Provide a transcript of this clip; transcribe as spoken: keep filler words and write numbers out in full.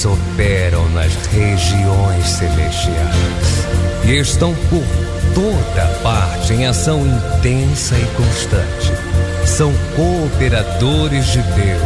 Eles operam nas regiões celestiais e estão por toda parte em ação intensa e constante. São cooperadores de Deus.